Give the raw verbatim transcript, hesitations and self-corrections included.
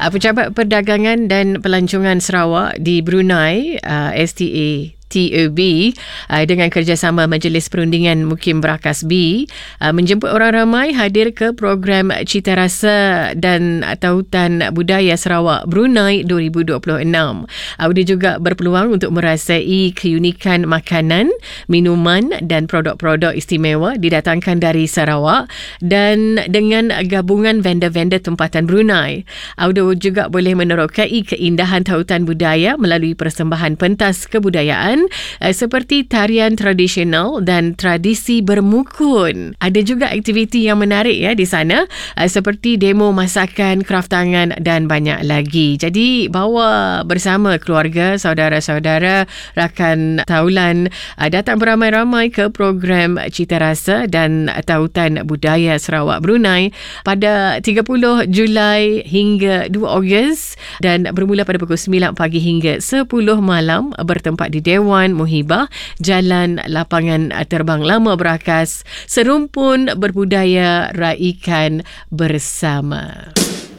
uh, Pejabat Perdagangan dan Pelancongan Sarawak di Brunei, uh, S T A T O B, uh, dengan kerjasama Majlis Perundingan Mukim Berakas B, uh, menjemput orang ramai hadir ke program Cita Rasa dan Tautan Budaya Sarawak Brunei dua ribu dua puluh enam. Uh, dia juga berpeluang untuk merasai keunikan makanan, minuman dan produk-produk istimewa didatangkan dari Sarawak dan dengan gabungan vendor-vendor tempatan Brunei. Audio juga boleh menerokai keindahan tautan budaya melalui persembahan pentas kebudayaan seperti tarian tradisional dan tradisi bermukun. Ada juga aktiviti yang menarik ya di sana, seperti demo masakan, kraft tangan dan banyak lagi. Jadi bawa bersama keluarga, saudara-saudara, rakan taulan, datang beramai-ramai ke program Cita Rasa dan Tautan Budaya Sarawak Brunei pada tiga puluh Julai hingga dua Ogos dan bermula pada pukul sembilan pagi hingga sepuluh malam, bertempat di Dewan Muhibah, Jalan Lapangan Terbang Lama Berakas. Serumpun berbudaya, raikan bersama.